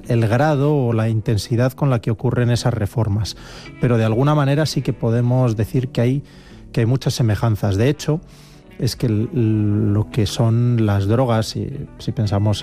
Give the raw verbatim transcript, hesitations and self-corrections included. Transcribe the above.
el grado o la intensidad con la que ocurren esas reformas. Pero de alguna manera sí que podemos decir que hay, que hay muchas semejanzas. De hecho, es que lo que son las drogas, si, si pensamos